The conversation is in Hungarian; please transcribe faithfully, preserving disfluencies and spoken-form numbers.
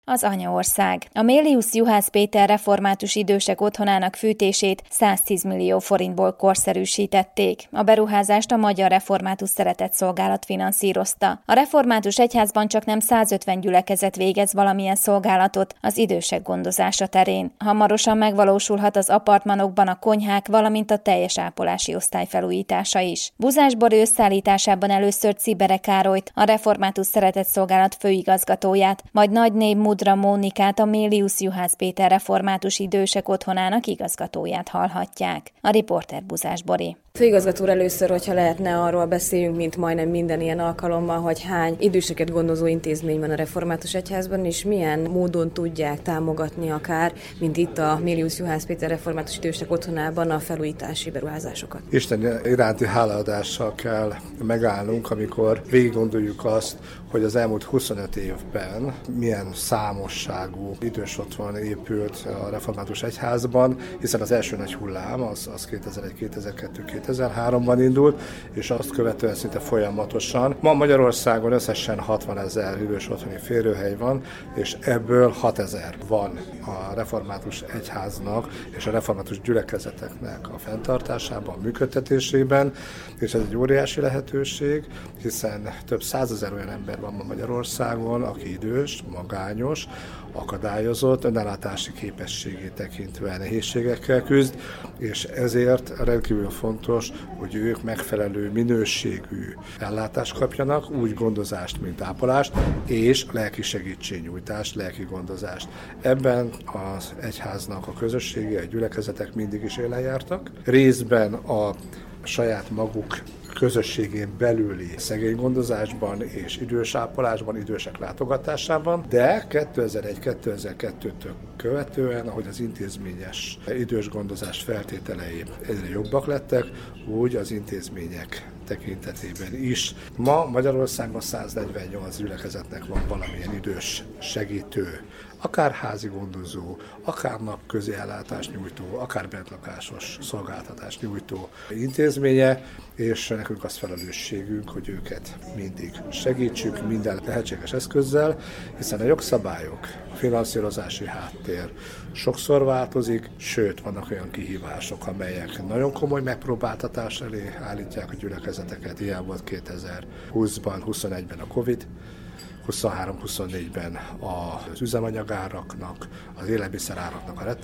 Az anyaország. A Mélius Juhász Péter református idősek otthonának fűtését száztíz millió forintból korszerűsítették. A beruházást a Magyar Református Szeretetszolgálat finanszírozta. A református egyházban csak nem százötven gyülekezet végez valamilyen szolgálatot az idősek gondozása terén. Hamarosan megvalósulhat az apartmanokban a konyhák, valamint a teljes ápolási osztály felújítása is. Buzás Bori összeállításában először Cibere Károlyt, a Református Szeretetszolgálat főigazgatóját, majd Nagyné Mudra Mónikát, a Mélius Juhász Péter református idősek otthonának igazgatóját hallhatják. A riporter Buzás Bori. Főigazgató, először, hogyha lehetne, arról beszéljünk, mint majdnem minden ilyen alkalommal, hogy hány időseket gondozó intézmény van a református egyházban, és milyen módon tudják támogatni akár, mint itt a Mélius Juhász Péter református idősek otthonában a felújítási beruházásokat. Isten iránti hálaadással kell megállnunk, amikor végig gondoljuk azt, hogy az elmúlt huszonöt évben milyen számosságú idős otthon épült a református egyházban, hiszen az első nagy hullám az, az kétezer-egy, kétezer-kettő, kétezer-háromban indult, és azt követően szinte folyamatosan. Ma Magyarországon összesen hatvanezer idős otthoni férőhely van, és ebből hatezer van a református egyháznak és a református gyülekezeteknek a fenntartásában, a működtetésében, és ez egy óriási lehetőség, hiszen több százezer olyan ember van ma Magyarországon, aki idős, magányos, akadályozott, önellátási képességét tekintve nehézségekkel küzd, és ezért rendkívül fontos, hogy ők megfelelő minőségű ellátást kapjanak, úgy gondozást, mint ápolást, és lelki segítségnyújtást, lelki gondozást. Ebben az egyháznak a közössége, a gyülekezetek mindig is élen jártak. Részben a saját maguk közösségén belüli szegénygondozásban és idősápolásban, idősek látogatásában, de kétezer-egy kétezer-kettőtől követően, ahogy az intézményes idős gondozás feltételei egyre jobbak lettek, úgy az intézmények tekintetében is. Ma Magyarországon száznegyvennyolc gyülekezetnek van valamilyen idős segítő, akár házi gondozó, akár napközi ellátást nyújtó, akár bentlakásos szolgáltatást nyújtó intézménye, és nekünk az felelősségünk, hogy őket mindig segítsük minden lehetséges eszközzel, hiszen a jogszabályok, a finanszírozási háttér sokszor változik, sőt, vannak olyan kihívások, amelyek nagyon komoly megpróbáltatás elé állítják a gyülekezeteket. Ilyen volt kétezer-húszban, huszonegyben a Covid, huszonhárom huszonnégyben az üzemanyagáraknak, az élelmiszeráraknak a